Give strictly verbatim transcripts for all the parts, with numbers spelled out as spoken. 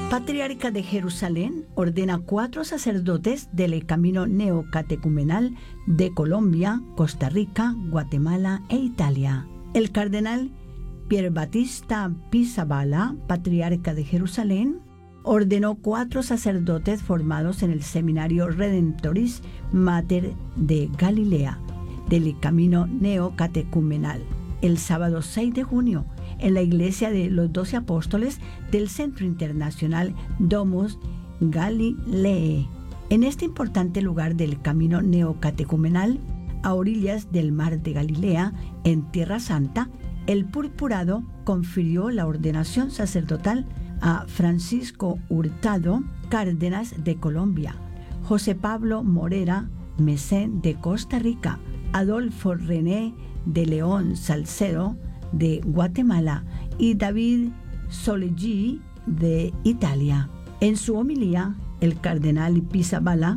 Patriarca de Jerusalén ordena cuatro sacerdotes del camino neocatecumenal de Colombia, Costa Rica, Guatemala e Italia. El cardenal Pier Battista Pizzaballa, patriarca de Jerusalén, ordenó cuatro sacerdotes formados en el Seminario Redemptoris Mater de Galilea, del camino neocatecumenal, el sábado seis de junio, en la iglesia de los Doce Apóstoles del Centro Internacional Domus Galileae. En este importante lugar del camino neocatecumenal, a orillas del mar de Galilea, en Tierra Santa, el purpurado confirió la ordenación sacerdotal a Francisco Hurtado, Cárdenas de Colombia, José Pablo Morera Mesén de Costa Rica, Adolfo René de León Salcedo de Guatemala y David Soleggi de Italia. En su homilía, el cardenal Pizzaballa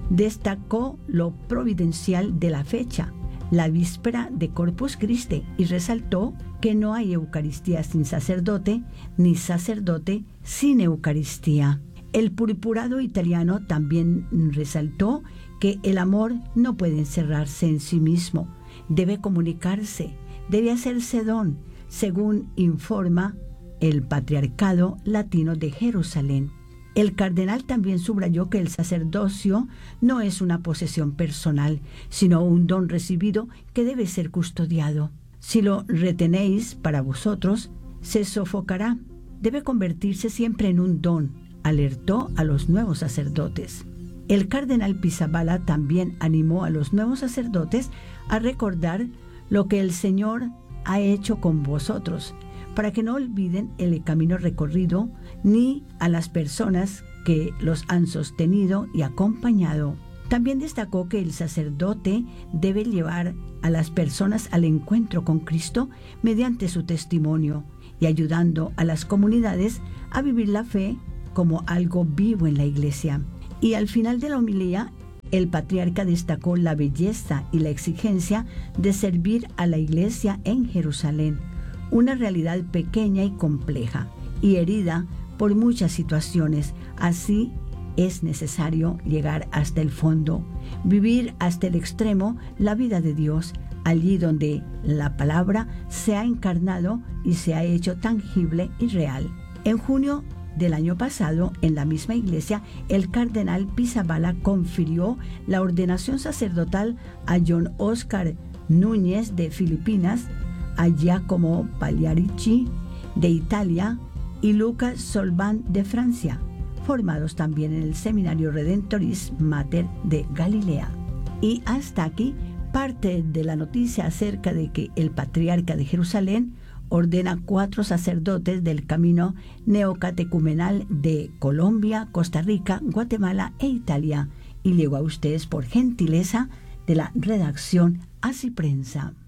destacó lo providencial de la fecha, la víspera de Corpus Christi, y resaltó que no hay Eucaristía sin sacerdote, ni sacerdote sin Eucaristía. El purpurado italiano también resaltó que el amor no puede encerrarse en sí mismo, debe comunicarse, debe hacerse don, según informa el Patriarcado Latino de Jerusalén. El cardenal también subrayó que el sacerdocio no es una posesión personal, sino un don recibido que debe ser custodiado. Si lo retenéis para vosotros, se sofocará. Debe convertirse siempre en un don, alertó a los nuevos sacerdotes. El cardenal Pizzaballa también animó a los nuevos sacerdotes a recordar lo que el Señor ha hecho con vosotros, para que no olviden el camino recorrido ni a las personas que los han sostenido y acompañado. También destacó que el sacerdote debe llevar a las personas al encuentro con Cristo mediante su testimonio y ayudando a las comunidades a vivir la fe como algo vivo en la iglesia. Y al final de la homilía, el patriarca destacó la belleza y la exigencia de servir a la iglesia en Jerusalén, una realidad pequeña y compleja y herida por muchas situaciones. Así es necesario llegar hasta el fondo, vivir hasta el extremo la vida de Dios, allí donde la palabra se ha encarnado y se ha hecho tangible y real. En junio del año pasado, en la misma iglesia, el cardenal Pizzaballa confirió la ordenación sacerdotal a John Oscar Núñez de Filipinas, a Giacomo Pagliarici de Italia y Lucas Solván de Francia, formados también en el Seminario Redemptoris Mater de Galilea. Y hasta aquí parte de la noticia acerca de que el patriarca de Jerusalén ordena cuatro sacerdotes del camino neocatecumenal de Colombia, Costa Rica, Guatemala e Italia, y llegó a ustedes por gentileza de la redacción Así Prensa.